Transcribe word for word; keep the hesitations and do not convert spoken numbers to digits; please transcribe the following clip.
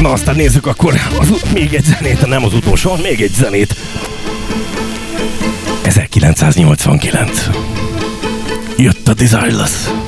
Na aztán nézzük akkor az, még egy zenét, nem az utolsó, még egy zenét. ezerkilencszáznyolcvankilenc. Jött a Desireless.